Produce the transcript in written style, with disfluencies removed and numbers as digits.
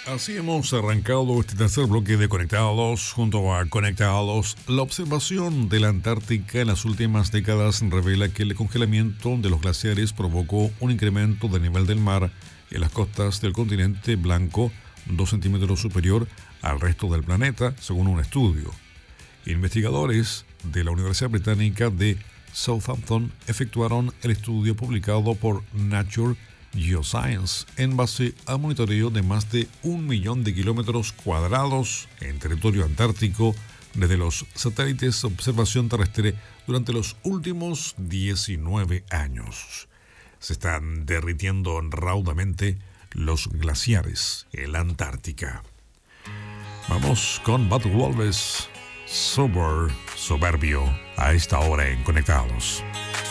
Así hemos arrancado este tercer bloque de Conectados. Junto a Conectados, la observación de la Antártica en las últimas décadas revela que el congelamiento de los glaciares provocó un incremento del nivel del mar en las costas del continente blanco 2 centímetros superior al resto del planeta, según un estudio. Investigadores de la Universidad Británica de Southampton efectuaron el estudio publicado por Nature Geoscience en base a monitoreo de más de 1 millón de kilómetros cuadrados en territorio antártico desde los satélites de observación terrestre durante los últimos 19 años. Se están derritiendo raudamente los glaciares en la Antártica. Vamos con Bad Wolves, Soberbio, a esta hora en Conectados.